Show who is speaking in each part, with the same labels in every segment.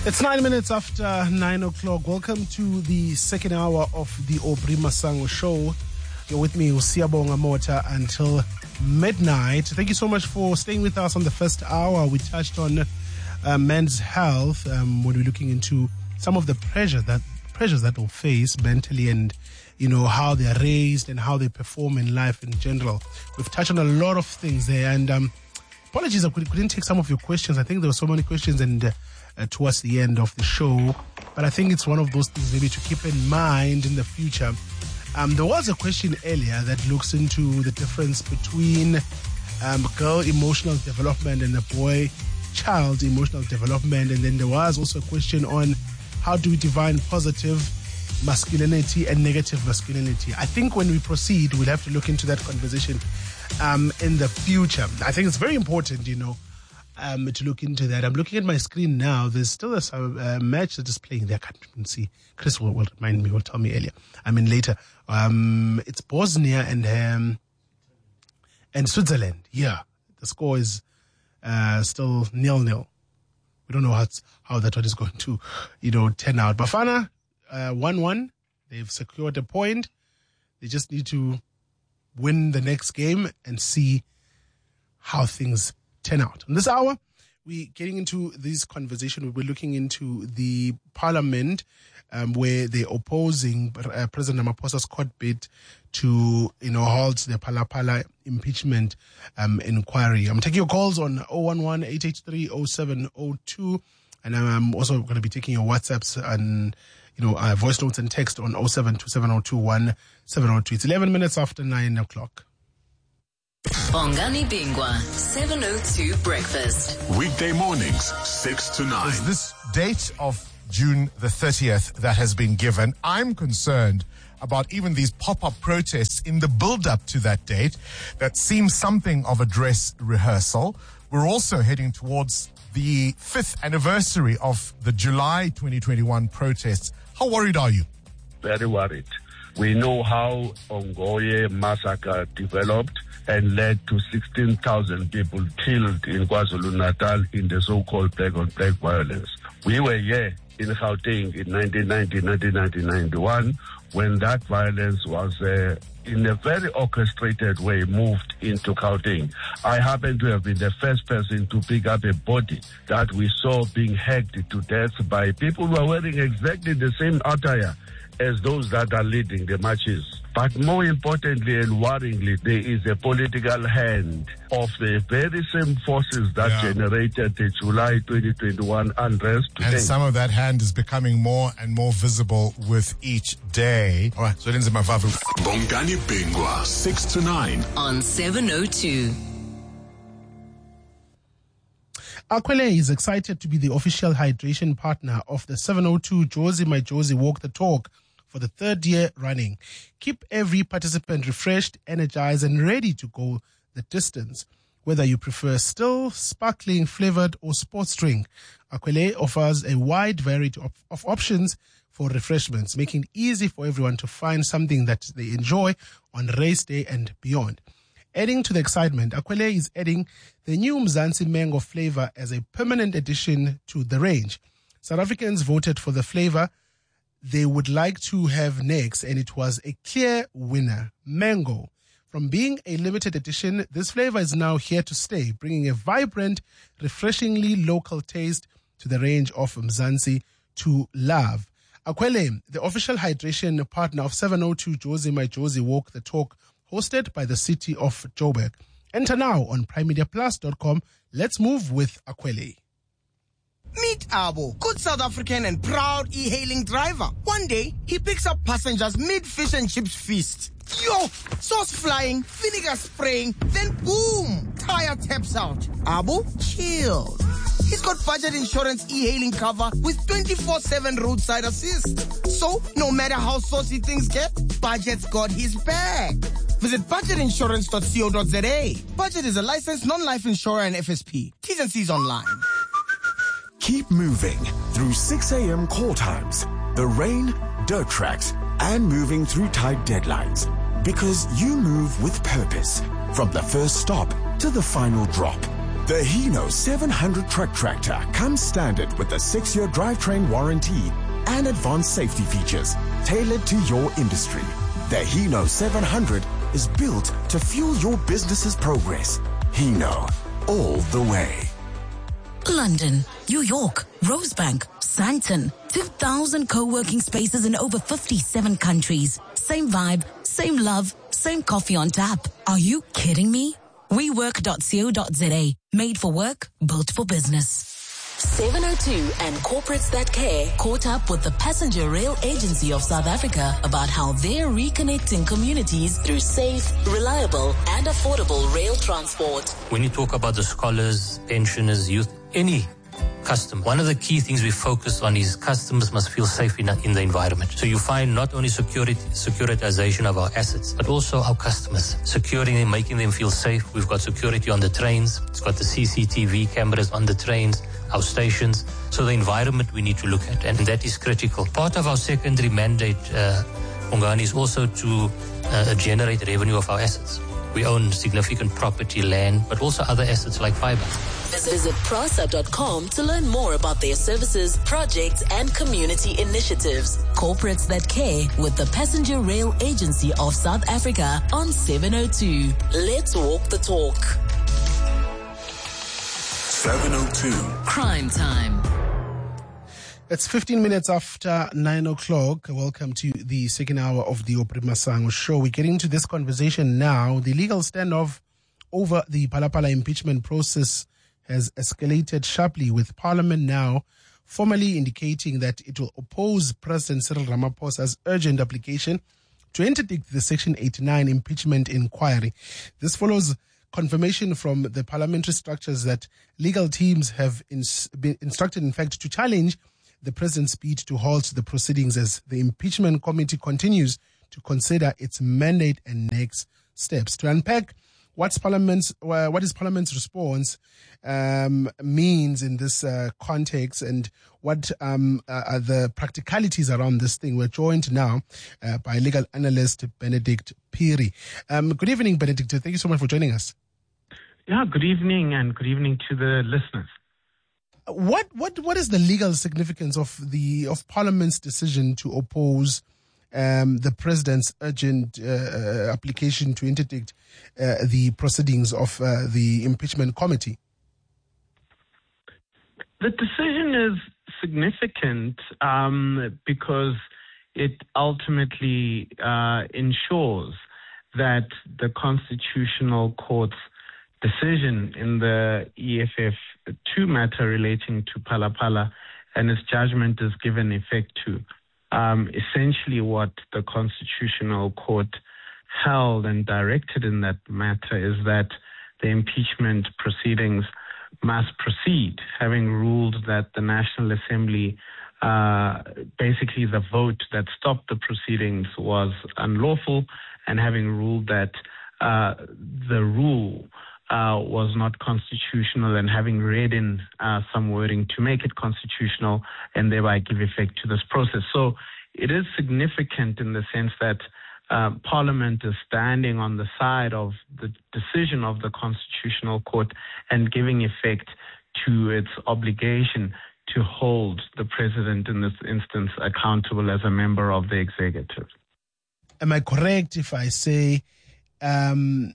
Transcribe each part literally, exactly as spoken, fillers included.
Speaker 1: It's nine minutes after nine o'clock. Welcome to the second hour of the Aubrey Masango show. You're with me, Usiyabonga Mota, until midnight. Thank you so much for staying with us on the first hour. We touched on uh, men's health um, when we're looking into some of the pressure that pressures that they'll face mentally, and you know how they're raised and how they perform in life in general. We've touched on a lot of things there, and um, apologies I couldn't take some of your questions. I think there were so many questions, and uh, uh, towards the end of the show, but I think it's one of those things maybe to keep in mind in the future. Um, there was a question earlier that looks into the difference between um, girl emotional development and a boy child emotional development, and then there was also a question on how do we define positive masculinity and negative masculinity. I think when we proceed, we'll have to look into that conversation um, in the future. I think it's very important, you know, um, to look into that. I'm looking at my screen now. There's still a, a match that is playing there. I can't even see. Chris will, will remind me, will tell me earlier. I mean, later. Um, it's Bosnia and um, and Switzerland. Yeah, the score is uh, still nil-nil. We don't know how, how that one is going to, you know, turn out. Bafana, uh, one one. They've secured a point. They just need to win the next game and see how things turn out. In this hour, we're getting into this conversation. We're looking into the parliament um, where they're opposing uh, President Ramaphosa's court bid to, you know, halt the Phala Phala impeachment um, inquiry. I'm taking your calls on zero one one, eight eight three, zero seven zero two, and I'm also going to be taking your WhatsApps and, you know, uh, voice notes and text on zero seven two seven zero two one seven zero two. It's eleven minutes after nine o'clock.
Speaker 2: Bongani Bingwa, seven oh two Breakfast.
Speaker 3: Weekday mornings, six to nine.
Speaker 4: Is this date of June the thirtieth that has been given? I'm concerned about even these pop-up protests in the build-up to that date that seems something of a dress rehearsal. We're also heading towards the fifth anniversary of the July twenty twenty-one protests. How worried are you?
Speaker 5: Very worried. We know how Ongoye massacre developed and led to sixteen thousand people killed in KwaZulu-Natal in the so-called black-on-black violence. We were here in Gauteng in nineteen ninety, nineteen ninety, ninety-one when that violence was uh, in a very orchestrated way moved into Gauteng. I happen to have been the first person to pick up a body that we saw being hacked to death by people who are wearing exactly the same attire as those that are leading the marches. But more importantly and worryingly, there is a political hand of the very same forces that yeah. generated the July twenty twenty-one unrest today.
Speaker 4: And some of that hand is becoming more and more visible with each day. All right, so Lindsay Mavavu.
Speaker 3: Bongani Bingwa, six to nine.
Speaker 2: On seven oh two.
Speaker 1: Akwele is excited to be the official hydration partner of the seven oh two Jozi My Jozi Walk the Talk for the third year running. Keep every participant refreshed, energized, and ready to go the distance. Whether you prefer still, sparkling, flavored, or sports drink, Akwele offers a wide variety of, of options for refreshments, making it easy for everyone to find something that they enjoy on race day and beyond. Adding to the excitement, Akwele is adding the new Mzansi Mango flavor as a permanent addition to the range. South Africans voted for the flavor they would like to have next, and it was a clear winner, Mango. From being a limited edition, this flavor is now here to stay, bringing a vibrant, refreshingly local taste to the range of Mzansi to love. Akwele, the official hydration partner of seven oh two Jozi My Jozi Walk the Talk, hosted by the city of Joburg. Enter now on prime media plus dot com. Let's move with Akwele.
Speaker 6: Meet Abo, good South African and proud e-hailing driver. One day, he picks up passengers mid-fish and chips feast. Yo, sauce flying, vinegar spraying, then boom, tire taps out. Abo, chill. He's got budget insurance e-hailing cover with twenty-four seven roadside assist. So, no matter how saucy things get, Budget's got his back. Visit budget insurance dot co dot za. Budget is a licensed non-life insurer and F S P. T's and C's online.
Speaker 7: Keep moving through six a.m. call times, the rain, dirt tracks, and moving through tight deadlines. Because you move with purpose. From the first stop to the final drop. The Hino seven hundred truck tractor comes standard with a six-year drivetrain warranty and advanced safety features tailored to your industry. The Hino seven hundred is built to fuel your business's progress. Hino, all the way.
Speaker 8: London, New York, Rosebank, Sandton, two thousand co-working spaces in over fifty-seven countries. Same vibe, same love, same coffee on tap. Are you kidding me? we work dot co dot za. Made for work, built for business.
Speaker 2: seven oh two and Corporates That Care caught up with the Passenger Rail Agency of South Africa about how they're reconnecting communities through safe, reliable and affordable rail transport.
Speaker 9: When you talk about the scholars, pensioners, youth, any customer, one of the key things we focus on is customers must feel safe in, in the environment. So you find not only security, securitization of our assets, but also our customers, securing them, making them feel safe. We've got security on the trains. It's got the C C T V cameras on the trains, our stations. So the environment we need to look at, and that is critical. Part of our secondary mandate, uh, Bongani, is also to uh, generate revenue of our assets. We own significant property, land, but also other assets like fiber.
Speaker 2: Visit prasa dot com to learn more about their services, projects and community initiatives. Corporates That Care with the Passenger Rail Agency of South Africa on seven oh two. Let's walk the talk.
Speaker 3: seven oh two.
Speaker 2: Crime Time.
Speaker 1: It's fifteen minutes after nine o'clock. Welcome to the second hour of the Aubrey Masango show. We're getting into this conversation now. The legal standoff over the Phala-Phala impeachment process has escalated sharply, with Parliament now formally indicating that it will oppose President Cyril Ramaphosa's urgent application to interdict the Section eighty-nine impeachment inquiry. This follows confirmation from the parliamentary structures that legal teams have ins- been instructed, in fact, to challenge the president's bid to halt the proceedings as the impeachment committee continues to consider its mandate and next steps. To unpack what's Parliament's, uh, what is Parliament's response um, means in this uh, context, and what um, uh, are the practicalities around this thing, we're joined now uh, by legal analyst Benedict Phiri. Um, good evening, Benedict. Thank you so much for joining us.
Speaker 10: Yeah, good evening, and good evening to the listeners.
Speaker 1: What what what is the legal significance of the of Parliament's decision to oppose um, the president's urgent uh, application to interdict uh, the proceedings of uh, the impeachment committee?
Speaker 10: The decision is significant um, because it ultimately uh, ensures that the Constitutional Court's decision in the E F F two matter relating to Phala-Phala and its judgment is given effect to. Um, essentially what the Constitutional Court held and directed in that matter is that the impeachment proceedings must proceed, having ruled that the National Assembly, uh, basically the vote that stopped the proceedings was unlawful, and having ruled that uh, the rule Uh, was not constitutional, and having read in uh, some wording to make it constitutional and thereby give effect to this process. So it is significant in the sense that uh, Parliament is standing on the side of the decision of the Constitutional Court and giving effect to its obligation to hold the President in this instance accountable as a member of the executive.
Speaker 1: Am I correct if I say um,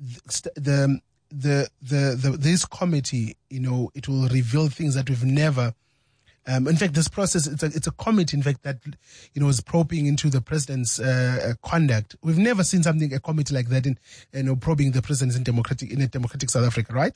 Speaker 1: the The, the the this committee, you know, it will reveal things that we've never. Um, in fact, this process it's a it's a committee, in fact, that you know is probing into the president's uh, conduct. We've never seen something a committee like that in you know probing the president in democratic in a democratic South Africa, right?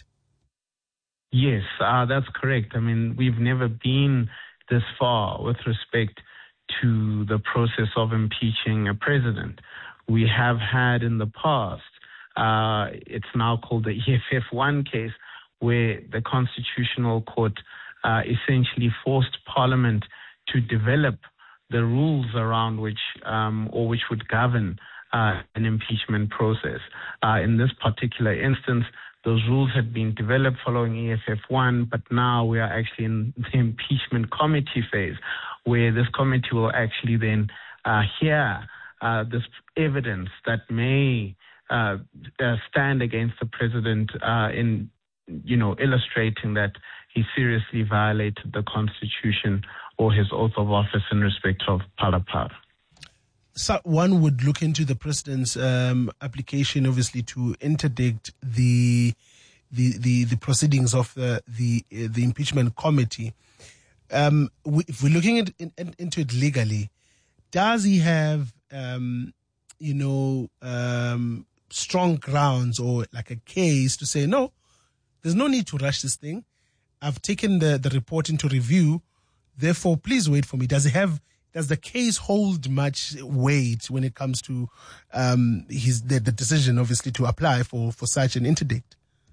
Speaker 10: Yes, uh, that's correct. I mean, we've never been this far with respect to the process of impeaching a president. We have had in the past. Uh, it's now called the E F F one case, where the Constitutional Court uh, essentially forced Parliament to develop the rules around which um, or which would govern uh, an impeachment process. Uh, in this particular instance, those rules had been developed following E F F one, but now we are actually in the impeachment committee phase, where this committee will actually then uh, hear uh, this evidence that may Uh, uh, stand against the president uh, in you know, illustrating that he seriously violated the Constitution or his oath of office in respect of Phalaphala.
Speaker 1: So one would look into the president's um, application, obviously, to interdict the the the, the proceedings of the the, uh, the impeachment committee. Um, we, if we're looking at, in, into it legally, does he have, um, you know, um, strong grounds or like a case to say, no, there's no need to rush this thing. I've taken the, the report into review. Therefore, please wait for me. Does he have? Does the case hold much weight when it comes to um, his the, the decision, obviously, to apply for, for such an interdict?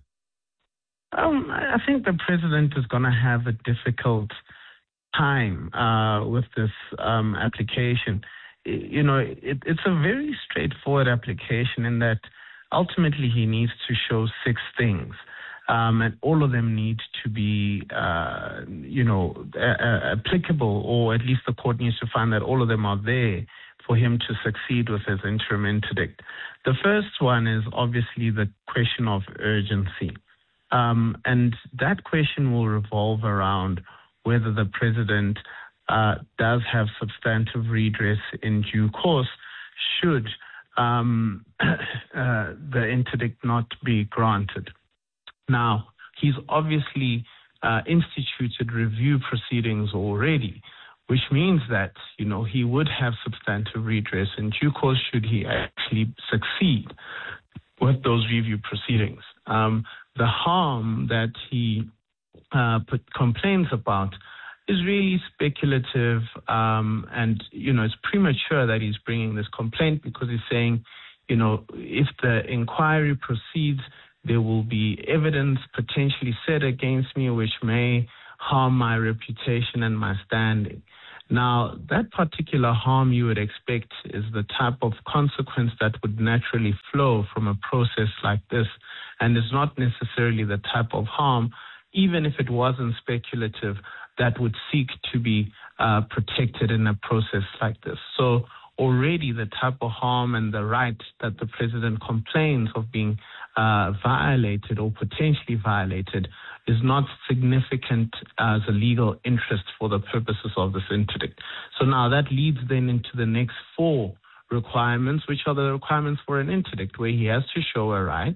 Speaker 10: Um, I think the president is going to have a difficult time uh, with this um, application. You know, it, it's a very straightforward application in that ultimately he needs to show six things. Um, and all of them need to be, uh, you know, uh, applicable, or at least the court needs to find that all of them are there for him to succeed with his interim interdict. The first one is obviously the question of urgency. Um, and that question will revolve around whether the president uh, does have substantive redress in due course should um, uh, the interdict not be granted. Now, he's obviously uh, instituted review proceedings already, which means that, you know, he would have substantive redress in due course should he actually succeed with those review proceedings. Um, the harm that he uh, put complains about is really speculative, um, and, you know, it's premature that he's bringing this complaint because he's saying, you know, if the inquiry proceeds, there will be evidence potentially said against me which may harm my reputation and my standing. Now, that particular harm you would expect is the type of consequence that would naturally flow from a process like this, and is not necessarily the type of harm, even if it wasn't speculative, that would seek to be uh, protected in a process like this. So already the type of harm and the right that the president complains of being uh, violated or potentially violated is not significant as a legal interest for the purposes of this interdict. So now that leads then into the next four requirements, which are the requirements for an interdict, where he has to show a right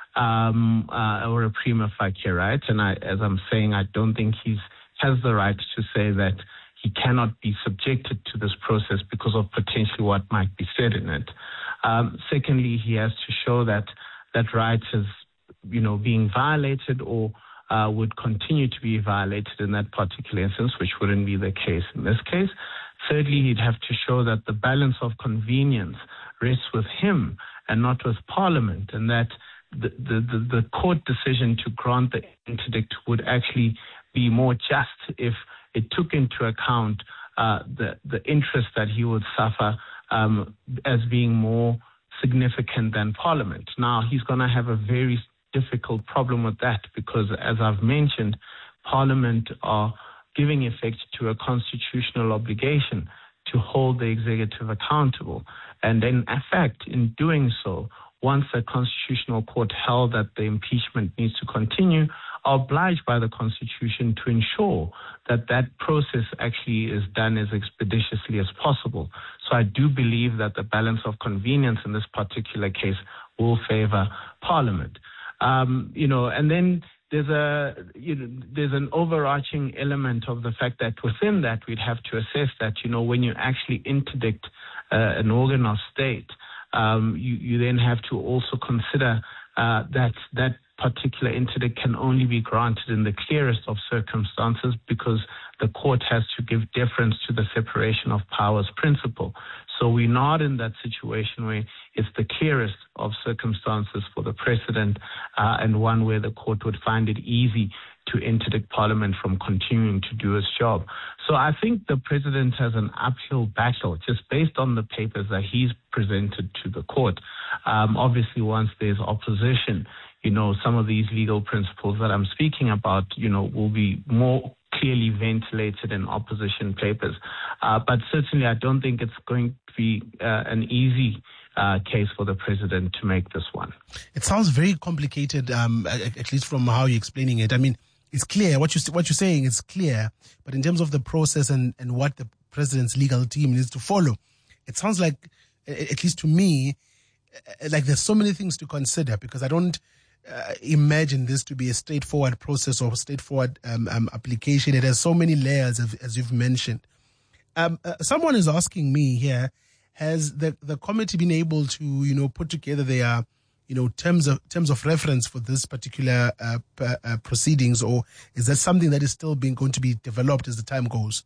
Speaker 10: um, uh, or a prima facie right. And I, as I'm saying, I don't think he has the right to say that he cannot be subjected to this process because of potentially what might be said in it. Um, secondly, he has to show that that right is, you know, being violated or uh, would continue to be violated in that particular instance, which wouldn't be the case in this case. Thirdly, he'd have to show that the balance of convenience rests with him and not with Parliament, and that the, the, the, the court decision to grant the interdict would actually be more just if it took into account uh, the, the interest that he would suffer um, as being more significant than Parliament. Now, he's going to have a very difficult problem with that because, as I've mentioned, Parliament are giving effect to a constitutional obligation to hold the executive accountable. And in fact, in doing so, once the Constitutional Court held that the impeachment needs to continue, are obliged by the Constitution to ensure that that process actually is done as expeditiously as possible. So I do believe that the balance of convenience in this particular case will favor Parliament. Um, you know, and then there's a you know, there's an overarching element of the fact that within that we'd have to assess that, you know, when you actually interdict uh, an organ of state, um, you, you then have to also consider uh, that that particular interdict can only be granted in the clearest of circumstances because the court has to give deference to the separation of powers principle. So we're not in that situation where it's the clearest of circumstances for the president uh, and one where the court would find it easy to interdict Parliament from continuing to do its job. So I think the president has an uphill battle just based on the papers that he's presented to the court. Um, obviously, once there's opposition, you know, some of these legal principles that I'm speaking about, you know, will be more clearly ventilated in opposition papers. Uh, but certainly I don't think it's going to be uh, an easy uh, case for the president to make this one.
Speaker 1: It sounds very complicated, um, at, at least from how you're explaining it. I mean, it's clear, what, you, what you're saying is clear, but in terms of the process and, and what the president's legal team needs to follow, it sounds like, at least to me, like there's so many things to consider, because I don't uh, imagine this to be a straightforward process or straightforward um, um, application. It has so many layers, as, as you've mentioned. Um, uh, someone is asking me here, has the, the committee been able to, you know, put together their, you know, terms of terms of reference for this particular uh, p- uh, proceedings, or is that something that is still being going to be developed as the time goes?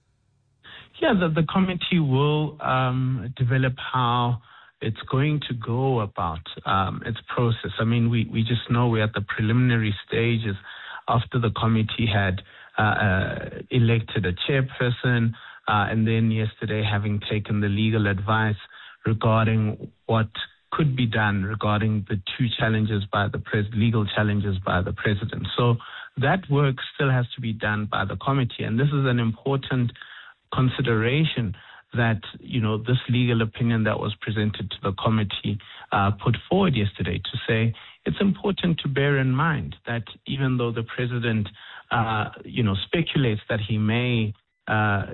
Speaker 10: Yeah, the, the committee will um, develop how it's going to go about um, its process. I mean, we, we just know we're at the preliminary stages after the committee had uh, uh, elected a chairperson, uh, and then yesterday having taken the legal advice regarding what could be done regarding the two challenges by the pres- legal challenges by the president. So that work still has to be done by the committee, and this is an important consideration that, you know, this legal opinion that was presented to the committee uh, put forward yesterday, to say it's important to bear in mind that even though the president, uh, you know, speculates that he may uh,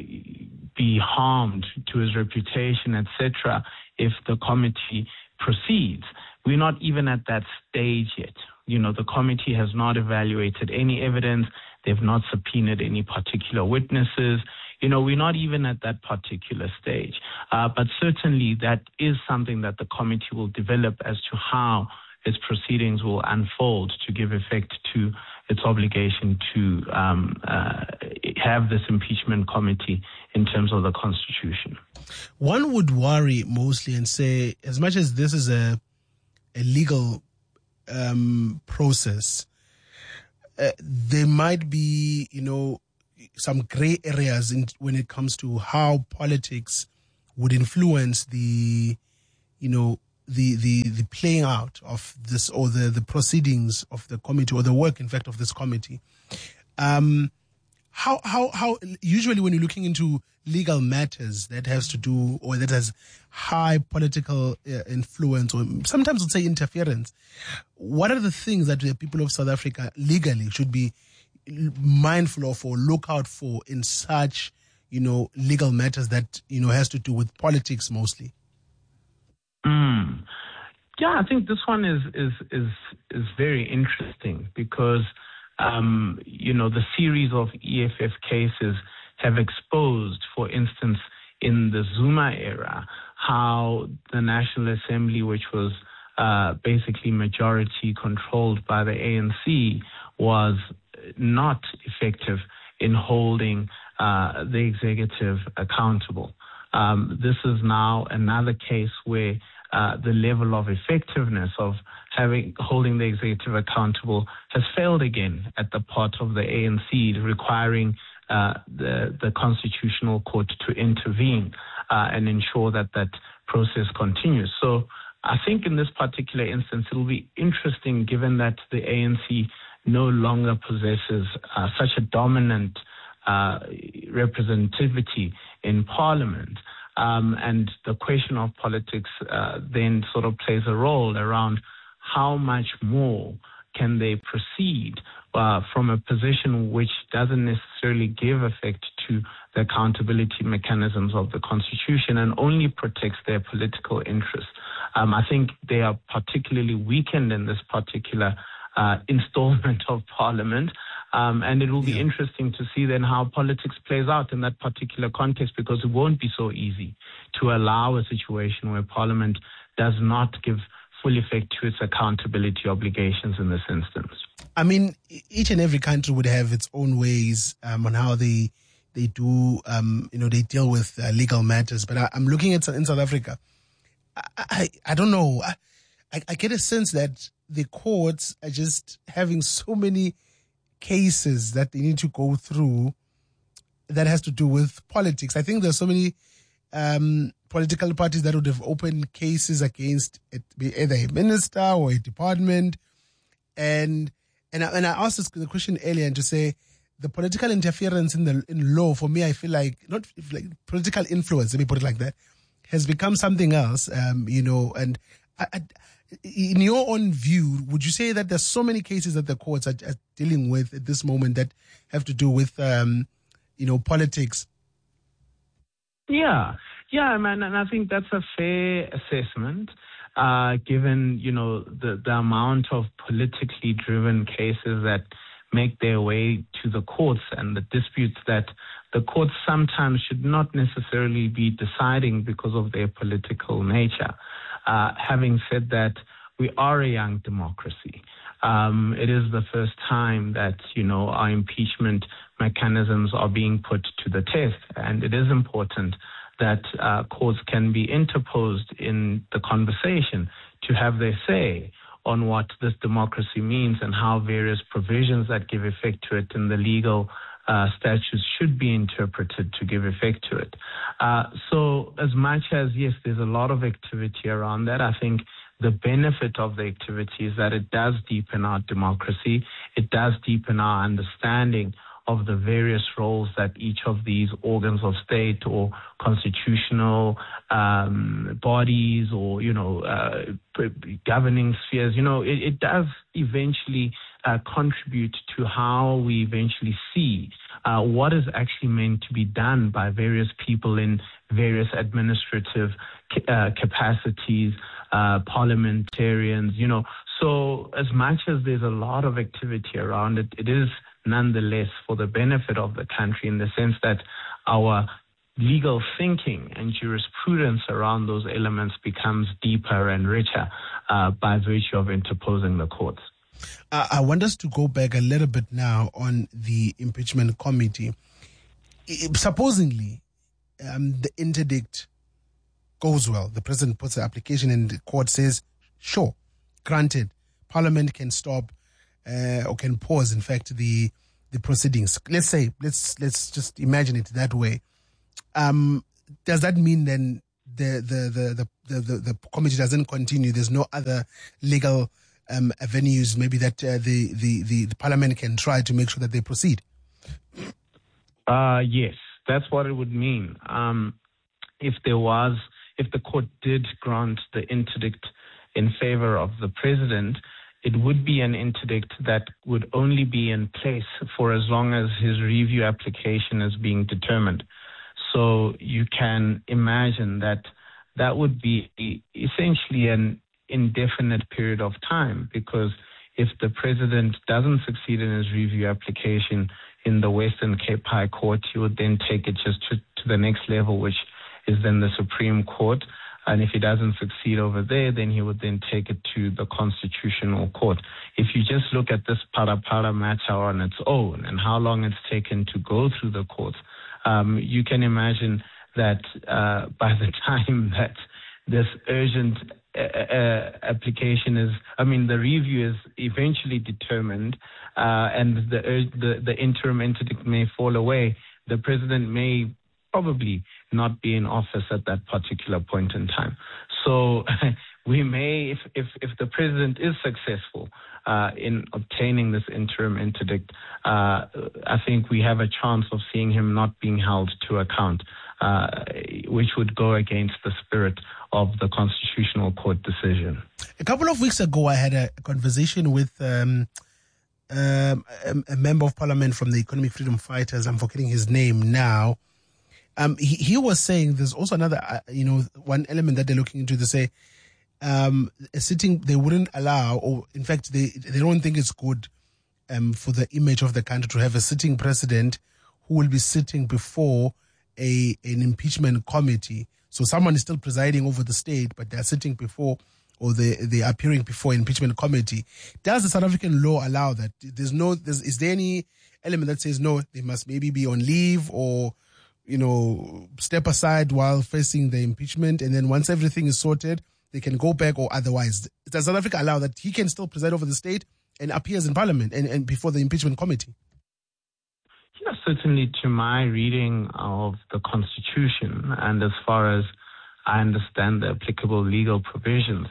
Speaker 10: be harmed to his reputation, et cetera, if the committee proceeds, we're not even at that stage yet. You know, the committee has not evaluated any evidence. They've not subpoenaed any particular witnesses. You know, we're not even at that particular stage. Uh, but certainly that is something that the committee will develop as to how its proceedings will unfold to give effect to its obligation to um, uh, have this impeachment committee in terms of the Constitution.
Speaker 1: One would worry mostly and say, as much as this is a, a legal um, process, uh, there might be, you know, some gray areas in, when it comes to how politics would influence the, you know, the, the, the playing out of this, or the, the proceedings of the committee, or the work, in fact, of this committee. Um, how, how, how, usually when you're looking into legal matters that has to do, or that has high political uh, influence, or sometimes would say interference, what are the things that the people of South Africa legally should be mindful of or look out for in such, you know, legal matters that, you know, has to do with politics mostly?
Speaker 10: Mm. Yeah, I think this one is is is is very interesting because, um, you know, the series of E F F cases have exposed, for instance, in the Zuma era, how the National Assembly, which was uh, basically majority controlled by the A N C, was not effective in holding uh, the executive accountable. Um, this is now another case where uh, the level of effectiveness of having holding the executive accountable has failed again at the part of the A N C, requiring uh, the, the Constitutional Court to intervene uh, and ensure that that process continues. So I think in this particular instance, it will be interesting, given that the A N C no longer possesses uh, such a dominant uh, representativity in Parliament. Um, and the question of politics uh, then sort of plays a role around how much more can they proceed uh, from a position which doesn't necessarily give effect to the accountability mechanisms of the Constitution and only protects their political interests. Um, I think they are particularly weakened in this particular Uh, installment of Parliament, um, and it will be yeah. interesting to see then how politics plays out in that particular context, because it won't be so easy to allow a situation where Parliament does not give full effect to its accountability obligations in this instance.
Speaker 1: I mean, each and every country would have its own ways um, on how they they do, um, you know, they deal with uh, legal matters. But I, I'm looking at in South Africa. I I, I don't know. I, I get a sense that the courts are just having so many cases that they need to go through that has to do with politics. I think there's so many um, political parties that would have opened cases against it, either a minister or a department. And and I, and I asked this the question earlier and to say, the political interference in the in law, for me, I feel like, not like political influence, let me put it like that, has become something else, um, you know, and I, I, in your own view, would you say that there's so many cases that the courts are, are dealing with at this moment that have to do with, um, you know, politics?
Speaker 10: Yeah, yeah, man, and I think that's a fair assessment, uh, given, you know, the, the amount of politically driven cases that make their way to the courts and the disputes that the courts sometimes should not necessarily be deciding because of their political nature. Uh, having said that, we are a young democracy. Um, it is the first time that, you know, our impeachment mechanisms are being put to the test, and it is important that uh, courts can be interposed in the conversation to have their say on what this democracy means and how various provisions that give effect to it in the legal uh, statutes should be interpreted to give effect to it. Uh, so as much as, yes, there's a lot of activity around that, I think the benefit of the activity is that it does deepen our democracy. It does deepen our understanding of the various roles that each of these organs of state or constitutional um, bodies or, you know, uh, governing spheres, you know, it, it does eventually uh, contribute to how we eventually see uh, what is actually meant to be done by various people in various administrative uh, capacities, uh, parliamentarians, you know. So as much as there's a lot of activity around it, it is nonetheless for the benefit of the country in the sense that our legal thinking and jurisprudence around those elements becomes deeper and richer uh, by virtue of interposing the courts.
Speaker 1: Uh, I want us to go back a little bit now on the impeachment committee. I, supposedly, um, the interdict goes well. The president puts the application and the court says, sure, granted, Parliament can stop Uh, or can pause, in fact, the the proceedings. Let's say, let's let's just imagine it that way. Um, does that mean then the the the the the, the, the committee doesn't continue? There's no other legal um, avenues, maybe that uh, the, the the the Parliament can try to make sure that they proceed.
Speaker 10: Uh, yes, that's what it would mean. Um, if there was, if the court did grant the interdict in favor of the president, it would be an interdict that would only be in place for as long as his review application is being determined. So you can imagine that that would be essentially an indefinite period of time, because if the president doesn't succeed in his review application in the Western Cape High Court, he would then take it just to, to the next level, which is then the Supreme Court. And if he doesn't succeed over there, then he would then take it to the Constitutional Court. If you just look at this para-para matter on its own and how long it's taken to go through the courts, um, you can imagine that uh, by the time that this urgent uh, uh, application is, I mean, the review is eventually determined uh, and the, the, the interim interdict may fall away, the president may probably not be in office at that particular point in time. So we may, if, if, if the president is successful uh, in obtaining this interim interdict, uh, I think we have a chance of seeing him not being held to account, uh, which would go against the spirit of the Constitutional Court decision.
Speaker 1: A couple of weeks ago, I had a conversation with um, um, a, a member of parliament from the Economic Freedom Fighters. I'm forgetting his name now. Um, he, he was saying there's also another, uh, you know, one element that they're looking into. They say um, a sitting, they wouldn't allow, or in fact, they they don't think it's good um, for the image of the country to have a sitting president who will be sitting before a an impeachment committee. So someone is still presiding over the state, but they're sitting before, or they they are appearing before an impeachment committee. Does the South African law allow that? There's no. There's, is there any element that says no? They must maybe be on leave or, you know, step aside while facing the impeachment, and then once everything is sorted, they can go back, or otherwise. Does South Africa allow that he can still preside over the state and appears in parliament and, and before the impeachment committee?
Speaker 10: Yeah, certainly to my reading of the Constitution, and as far as I understand the applicable legal provisions,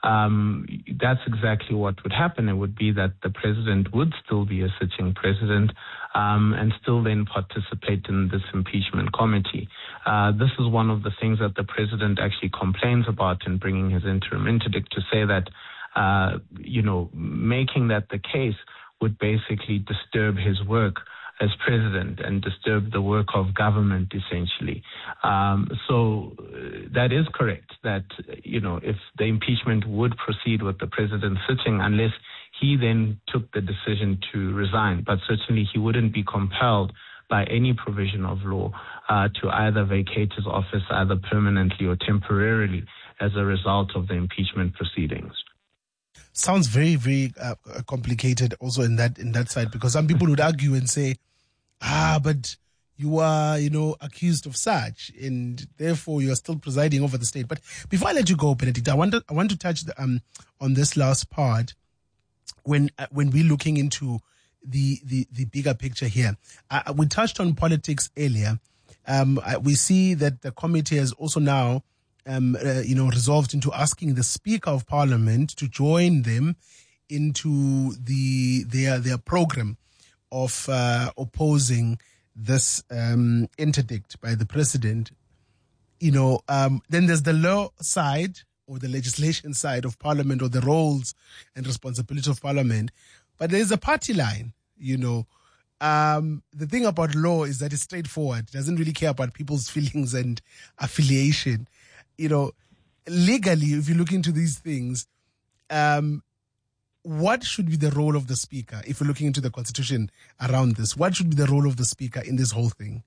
Speaker 10: um, that's exactly what would happen. It would be that the president would still be a sitting president um, and still then participate in this impeachment committee. Uh, this is one of the things that the president actually complains about in bringing his interim interdict, to say that, uh, you know, making that the case would basically disturb his work as president and disturb the work of government, essentially. Um, so uh, that is correct, that, you know, if the impeachment would proceed with the president sitting, unless he then took the decision to resign, but certainly he wouldn't be compelled by any provision of law uh, to either vacate his office either permanently or temporarily as a result of the impeachment proceedings.
Speaker 1: Sounds very, very uh, complicated also in that in that side, because some people would argue and say, ah, but you are, you know, accused of such, and therefore you are still presiding over the state. But before I let you go, Benedict, I want to I want to touch the, um on this last part when uh, when we're looking into the the the bigger picture here. Uh, we touched on politics earlier. Um, uh, we see that the committee has also now. Um, uh, you know, resolved into asking the Speaker of Parliament to join them into the their their program of uh, opposing this um, interdict by the President. You know, um, then there's the law side or the legislation side of Parliament, or the roles and responsibility of Parliament. But there's a party line, you know. Um, the thing about law is that it's straightforward. It doesn't really care about people's feelings and affiliation. You know, legally, if you look into these things, um, what should be the role of the Speaker? If we're looking into the Constitution around this, what should be the role of the Speaker in this whole thing?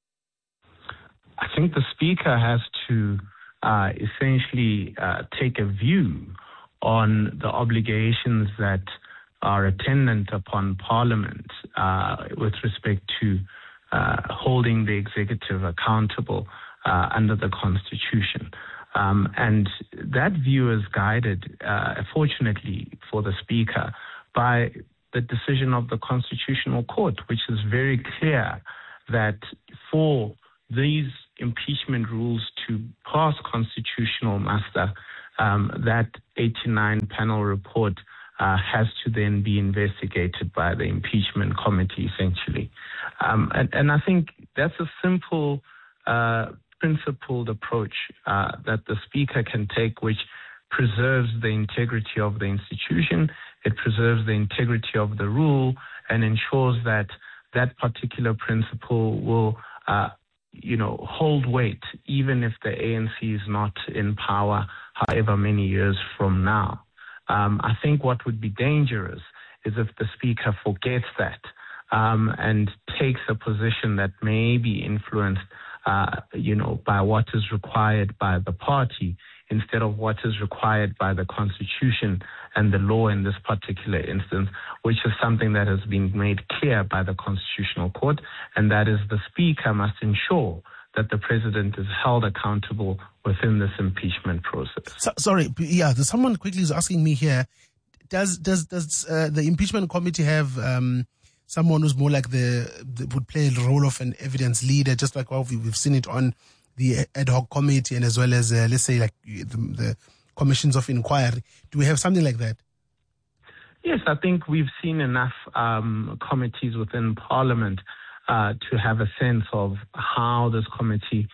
Speaker 10: I think the Speaker has to uh, essentially uh, take a view on the obligations that are attendant upon Parliament uh, with respect to uh, holding the executive accountable Uh, under the Constitution. Um, and that view is guided, uh, fortunately for the Speaker, by the decision of the Constitutional Court, which is very clear that for these impeachment rules to pass constitutional muster, um, that eighty-nine panel report uh, has to then be investigated by the impeachment committee, essentially. Um, and, and I think that's a simple uh, principled approach uh, that the Speaker can take, which preserves the integrity of the institution, it preserves the integrity of the rule, and ensures that that particular principle will, uh, you know, hold weight, even if the A N C is not in power, however many years from now. Um, I think what would be dangerous is if the Speaker forgets that um, and takes a position that may be influenced Uh, you know, by what is required by the party instead of what is required by the Constitution and the law in this particular instance, which is something that has been made clear by the Constitutional Court, and that is the Speaker must ensure that the President is held accountable within this impeachment process.
Speaker 1: So, sorry, yeah, there's someone quickly is asking me here, does does does uh, the impeachment committee have um, someone who's more like the, the would play the role of an evidence leader, just like well, we've seen it on the ad hoc committee and as well as, uh, let's say, like the, the commissions of inquiry? Do we have something like that?
Speaker 10: Yes, I think we've seen enough um, committees within Parliament uh, to have a sense of how this committee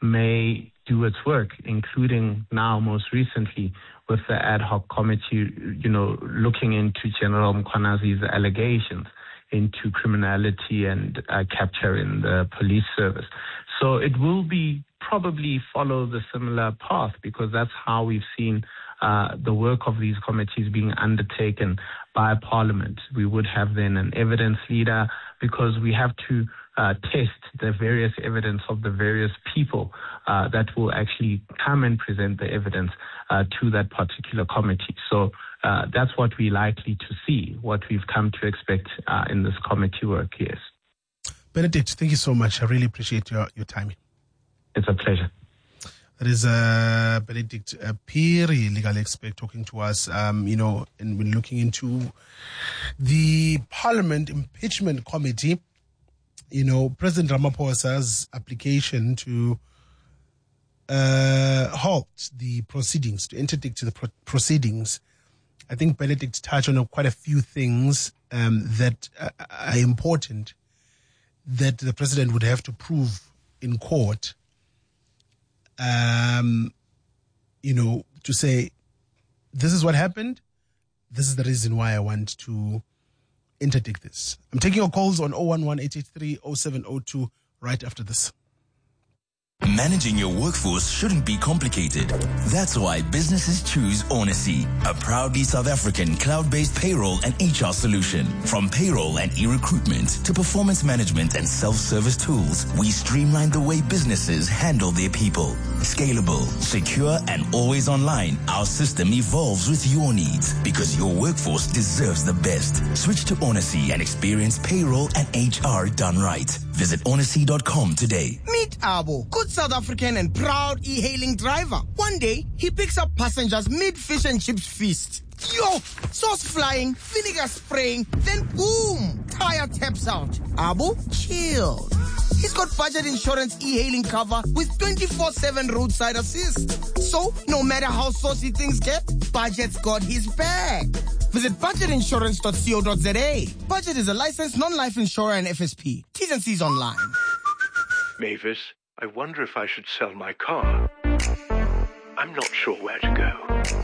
Speaker 10: may do its work, including now most recently with the ad hoc committee, you know, looking into General Mkhwanazi's allegations into criminality and uh, capture in the police service. So it will be probably follow the similar path, because that's how we've seen uh, the work of these committees being undertaken by Parliament. We would have then an evidence leader, because we have to uh, test the various evidence of the various people uh, that will actually come and present the evidence uh, to that particular committee. So Uh, that's what we're likely to see, what we've come to expect uh, in this committee work, yes.
Speaker 1: Benedict, thank you so much. I really appreciate your, your time.
Speaker 10: It's a pleasure.
Speaker 1: That is uh, Benedict uh, Phiri, legal expert, talking to us, um, you know, and we're looking into the Parliament Impeachment Committee. You know, President Ramaphosa's application to uh, halt the proceedings, to interdict the pro- proceedings, I think Benedict touched on quite a few things um, that are important that the president would have to prove in court, um, you know, to say, this is what happened, this is the reason why I want to interdict this. I'm taking your calls on oh one one, eight eight three, oh seven oh two right after this.
Speaker 11: Managing your workforce shouldn't be complicated. That's why businesses choose Onacy, a proudly South African cloud-based payroll and H R solution. From payroll and e-recruitment to performance management and self-service tools, we streamline the way businesses handle their people. Scalable, secure, and always online, our system evolves with your needs because your workforce deserves the best. Switch to Onacy and experience payroll and H R done right. Visit onacy dot com today.
Speaker 6: Meet Abo, good South African and proud e-hailing driver. One day, he picks up passengers mid-fish and chips feast. Yo, sauce flying, vinegar spraying, then boom, tire taps out. Abo, chill. He's got budget insurance e-hailing cover with twenty-four seven roadside assist. So, no matter how saucy things get, Budget's got his back. Visit budget insurance dot co dot za. Budget is a licensed non-life insurer and F S P. T's and C's online.
Speaker 12: Mavis, I wonder if I should sell my car. I'm not sure where to go.